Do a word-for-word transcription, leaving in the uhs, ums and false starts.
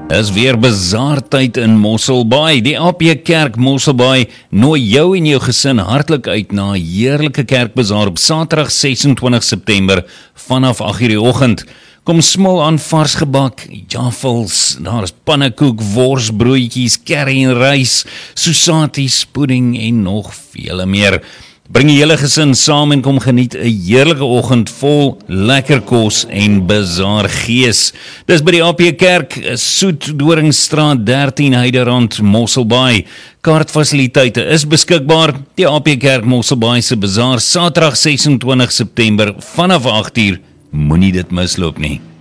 Is weer bazaartyd in Mosselbaai. Die A P Kerk Mosselbaai nooi jou en jou gesin hartlik uit na 'n heerlike kerkbazaar op Saterdag ses en twintig September vanaf agt uur die oggend. Kom smil aan vars gebak, jaffels, daar is pannekoek, worsbroodjies, curry en rys, sousaties, pudding en nog vele meer. Bring die hele gesin saam en kom geniet 'n heerlike oggend vol lekker kos en bazaar gees. Dis by die A P Kerk, Soet Doringstraat dertien Heiderand, Mosselbaai. Kaartfasiliteite is beskikbaar. Die A P Kerk Mosselbaai se bazaar Saterdag ses en twintig September vanaf agt uur. Moenie dit misloop nie.